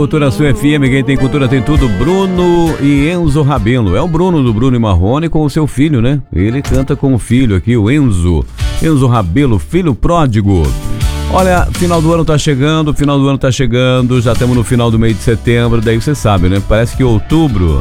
Cultura Sul FM, quem tem cultura tem tudo. Bruno e Enzo Rabelo. É o Bruno do Bruno e Marrone com o seu filho, né? Ele canta com o filho aqui, o Enzo Rabelo, filho pródigo. Olha, final do ano tá chegando, já estamos no final do mês de setembro, daí você sabe, né? Parece que outubro